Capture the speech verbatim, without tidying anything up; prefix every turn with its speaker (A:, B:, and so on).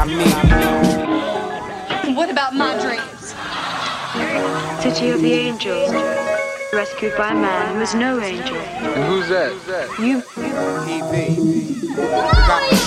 A: What about my dreams?
B: City of the Angels. Rescued by a man who is no angel.
C: And who's that?
B: You.
C: E V.